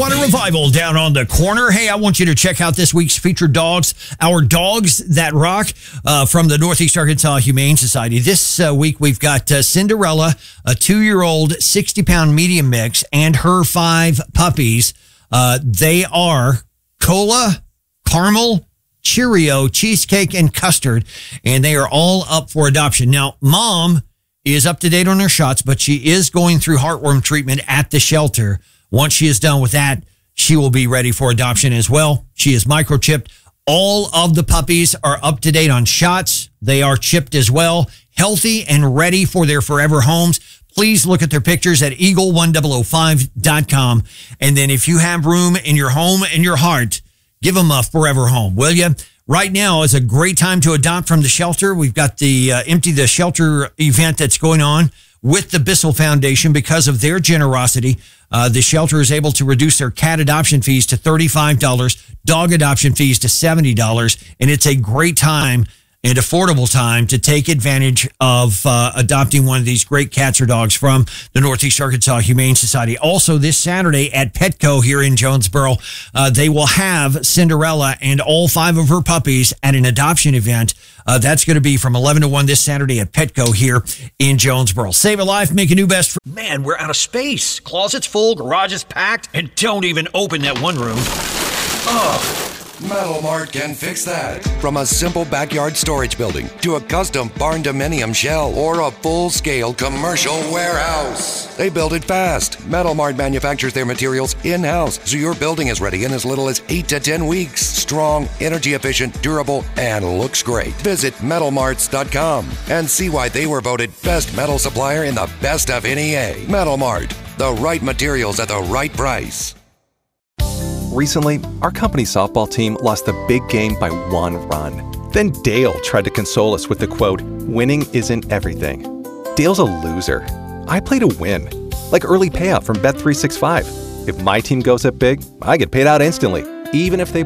What a revival down on the corner. Hey, I want you to check out this week's featured dogs, our Dogs That Rock from the Northeast Arkansas Humane Society. This week, we've got Cinderella, a 2-year-old, 60-pound medium mix, and her 5 puppies. They are Cola, Caramel, Cheerio, Cheesecake, and Custard, and they are all up for adoption. Now, Mom is up to date on her shots, but she is going through heartworm treatment at the shelter. Once she is done with that, she will be ready for adoption as well. She is microchipped. All of the puppies are up to date on shots. They are chipped as well, healthy and ready for their forever homes. Please look at their pictures at eagle1005.com. And then if you have room in your home and your heart, give them a forever home, will you? Right now is a great time to adopt from the shelter. We've got the Empty the Shelter event that's going on with the Bissell Foundation. Because of their generosity, the shelter is able to reduce their cat adoption fees to $35, dog adoption fees to $70, and it's a great time and affordable time to take advantage of adopting one of these great cats or dogs from the Northeast Arkansas Humane Society. Also, this Saturday at Petco here in Jonesboro, they will have Cinderella and all 5 of her puppies at an adoption event. That's going to be from 11 to 1 this Saturday at Petco here in Jonesboro. Save a life, make a new best friend. Man, we're out of space. Closet's full, garage is packed, and don't even open that one room. Oh. Metal Mart can fix that. From a simple backyard storage building to a custom barn dominium shell or a full-scale commercial warehouse, they build it fast. Metal Mart manufactures their materials in-house, so your building is ready in as little as 8 to 10 weeks. Strong, energy efficient, durable, and looks great. Visit metalmarts.com and see why they were voted best metal supplier in the best of NEA. Metal Mart, the right materials at the right price. Recently, our company softball team lost the big game by 1 run. Then Dale tried to console us with the quote, "Winning isn't everything." Dale's a loser. I play to win, like early payout from Bet365. If my team goes up big, I get paid out instantly, even if they